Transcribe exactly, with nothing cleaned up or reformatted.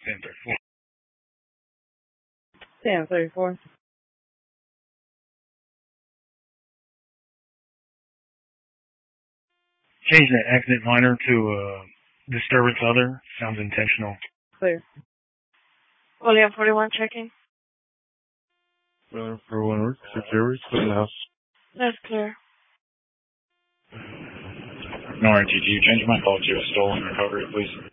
ten thirty-four. ten thirty-four. Change that accident minor to uh, disturbance other. Sounds intentional. Clear. William forty-one checking. William forty-one work. Six Airways. Clear the house. That's clear. No R T G. Change my call to a stolen recovery, please.